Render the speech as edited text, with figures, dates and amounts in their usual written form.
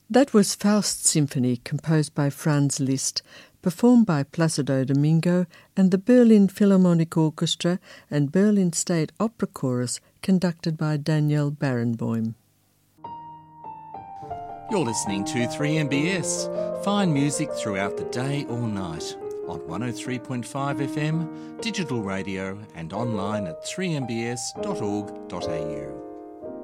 That was Faust Symphony, composed by Franz Liszt, performed by Placido Domingo and the Berlin Philharmonic Orchestra and Berlin State Opera Chorus, conducted by Daniel Barenboim. You're listening to 3MBS. Fine music throughout the day or night on 103.5 FM, digital radio and online at 3mbs.org.au.